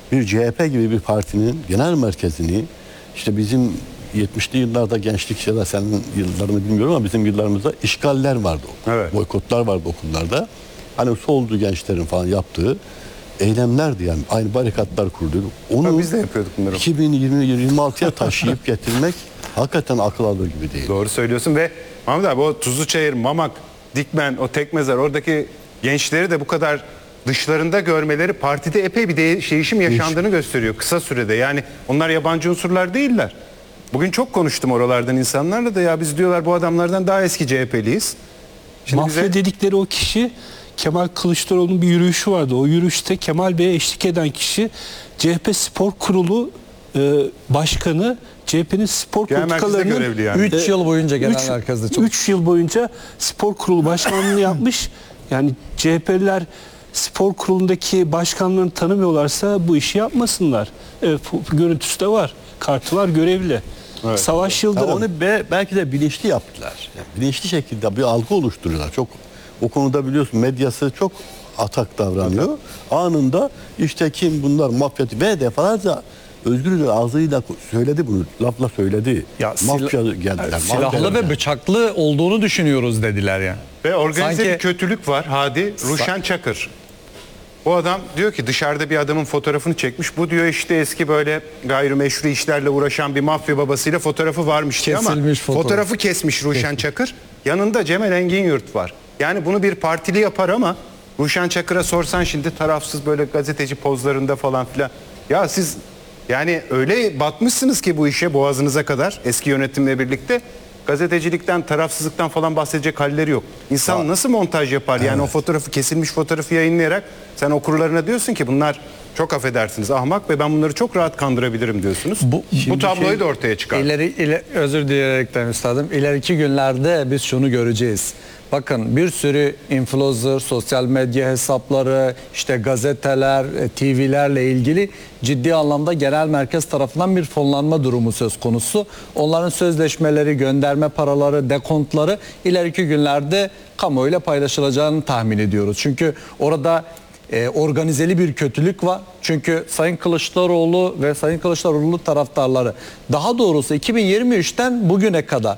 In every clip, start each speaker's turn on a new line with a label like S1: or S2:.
S1: bir CHP gibi bir partinin genel merkezini, işte bizim 70'li yıllarda gençlik ya da senin yıllarını bilmiyorum ama bizim yıllarımızda işgaller vardı.
S2: Evet.
S1: Boykotlar vardı okullarda. Hani solcu gençlerin falan yaptığı eylemlerdi yani. Aynı barikatlar kurdu. Onu
S2: Biz de yapıyorduk bunları.
S1: 2020-26'ya taşıyıp getirmek hakikaten akıl alır gibi değil.
S2: Doğru söylüyorsun ve Mahmut abi o Tuzluçayır, Mamak, Dikmen, o Tekmezar, oradaki gençleri de bu kadar dışlarında görmeleri partide epey bir değişim yaşandığını gösteriyor kısa sürede. Yani onlar yabancı unsurlar değiller. Bugün çok konuştum oralardan insanlarla da, ya biz diyorlar bu adamlardan daha eski CHP'liyiz. Şimdi
S3: Mafya dedikleri o kişi, Kemal Kılıçdaroğlu'nun bir yürüyüşü vardı. O yürüyüşte Kemal Bey'e eşlik eden kişi CHP Spor Kurulu Başkanı, CHP'nin spor
S2: Genel merkezde
S3: politikalarının
S2: görevli yani.
S4: 3 yıl boyunca genel merkezde çalıştı.
S3: 3 yıl boyunca spor kurulu başkanlığını yapmış. Yani CHP'liler spor kurulundaki başkanlarını tanımıyorlarsa bu işi yapmasınlar. Evet, görüntüsü de var. Kartı var, görevli.
S2: Evet.
S3: Savaş
S1: Ya
S3: Yıldırım.
S1: onu belki de bilinçli yaptılar. Yani bilinçli şekilde bir algı oluşturuyorlar. Çok o konuda biliyorsun medyası çok atak davranıyor. Anında işte kim bunlar mafya ve defalarca Özgür ağzıyla söyledi bunu. Lafla söyledi.
S4: Ya
S1: Mafya geldiler.
S4: Silahlı ve bıçaklı olduğunu düşünüyoruz dediler yani.
S2: Ve organize
S4: Sanki-
S2: bir kötülük var. Hadi Ruşen Çakır. Bu adam diyor ki dışarıda bir adamın fotoğrafını çekmiş. Bu diyor işte eski böyle gayrimeşru işlerle uğraşan bir mafya babasıyla fotoğrafı varmış diyor ama
S4: Kesilmiş
S2: fotoğrafı kesmiş Ruşen Çakır. Yanında Cemal Engin-Yurt var. Yani bunu bir partili yapar ama Ruşen Çakır'a sorsan şimdi tarafsız böyle gazeteci pozlarında falan filan. Ya siz yani öyle batmışsınız ki bu işe boğazınıza kadar eski yönetimle birlikte. Gazetecilikten, tarafsızlıktan falan bahsedecek halleri yok. İnsan nasıl montaj yapar? Yani o fotoğrafı, kesilmiş fotoğrafı yayınlayarak sen okurlarına diyorsun ki bunlar çok affedersiniz ahmak ve ben bunları çok rahat kandırabilirim diyorsunuz. Bu tabloyu da ortaya çıkar.
S4: Özür dileyerekten üstadım, ileriki günlerde biz şunu göreceğiz. Bakın bir sürü influencer, sosyal medya hesapları, işte gazeteler, TV'lerle ilgili ciddi anlamda genel merkez tarafından bir fonlanma durumu söz konusu. Onların sözleşmeleri, gönderme paraları, dekontları ileriki günlerde kamuoyuyla paylaşılacağını tahmin ediyoruz. Çünkü orada organizeli bir kötülük var. Çünkü Sayın Kılıçdaroğlu ve Sayın Kılıçdaroğlu taraftarları, daha doğrusu 2023'ten bugüne kadar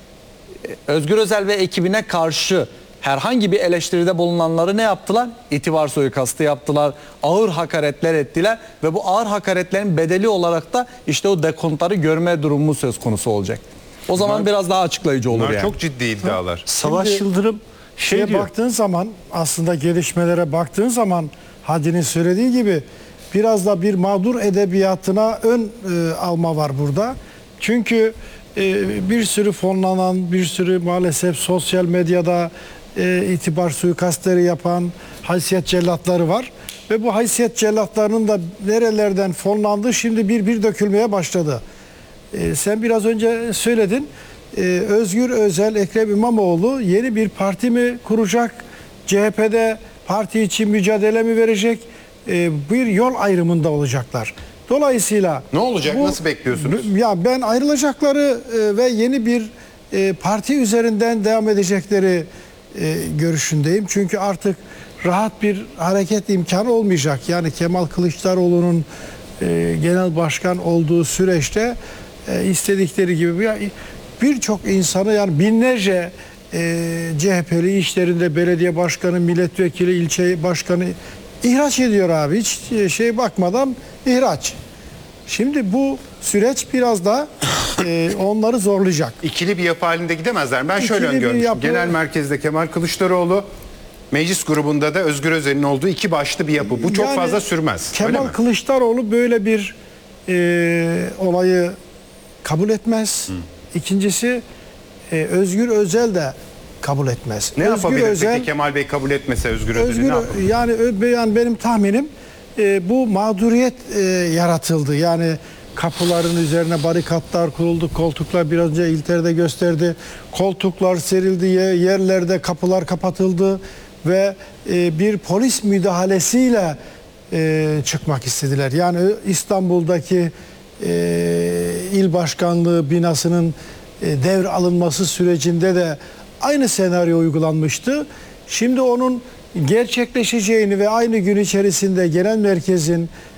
S4: Özgür Özel ve ekibine karşı herhangi bir eleştiride bulunanları ne yaptılar? İtibar suikastı yaptılar, ağır hakaretler ettiler ve bu ağır hakaretlerin bedeli olarak da işte o dekontları görme durumu söz konusu olacak. O zaman biraz daha açıklayıcı olur
S2: Bunlar
S4: yani.
S2: çok ciddi iddialar.
S3: Savaş
S5: Şimdi
S3: Yıldırım
S5: şeye
S3: diyor.
S5: baktığın zaman, aslında gelişmelere baktığın zaman Hadi'nin söylediği gibi biraz da bir mağdur edebiyatına ön alma var burada. Çünkü bir sürü fonlanan, bir sürü maalesef sosyal medyada itibar suikastleri yapan haysiyet cellatları var. Ve bu haysiyet cellatlarının da nerelerden fonlandığı şimdi bir dökülmeye başladı. Sen biraz önce söyledin. Özgür Özel, Ekrem İmamoğlu yeni bir parti mi kuracak? CHP'de parti için mücadele mi verecek? Bir yol ayrımında olacaklar. Dolayısıyla
S2: Ne olacak? Nasıl bekliyorsunuz?
S5: Ya ben ayrılacakları ve yeni bir parti üzerinden devam edecekleri görüşündeyim. Çünkü artık rahat bir hareket imkanı olmayacak. Yani Kemal Kılıçdaroğlu'nun genel başkan olduğu süreçte istedikleri gibi birçok insanı, yani binlerce CHP'li işlerinde belediye başkanı, milletvekili, ilçe başkanı ihraç ediyor abi. Hiç bakmadan ihraç. Şimdi bu süreç biraz da onları zorlayacak.
S2: İkili bir yapı halinde gidemezler. Ben şöyle
S5: İkili bir
S2: öngörmüştüm.
S5: yapı-
S2: Genel merkezde Kemal Kılıçdaroğlu, meclis grubunda da Özgür Özel'in olduğu iki başlı bir yapı. Bu çok
S5: Yani
S2: fazla sürmez. Öyle
S5: Kemal
S2: mi?
S5: Kılıçdaroğlu böyle bir olayı kabul etmez. İkincisi Özgür Özel de kabul etmez.
S2: Ne
S5: Özgür
S2: yapabilir
S5: Özel,
S2: peki Kemal Bey kabul etmese Özgür Özel'i ne yapabilir?
S5: yani benim tahminim bu mağduriyet yaratıldı. Yani kapıların üzerine barikatlar kuruldu, koltuklar biraz önce İlter'de gösterdi. Koltuklar serildi, yerlerde kapılar kapatıldı ve bir polis müdahalesiyle çıkmak istediler. Yani İstanbul'daki il başkanlığı binasının devre alınması sürecinde de aynı senaryo uygulanmıştı. Şimdi onun gerçekleşeceğini ve aynı gün içerisinde genel merkezin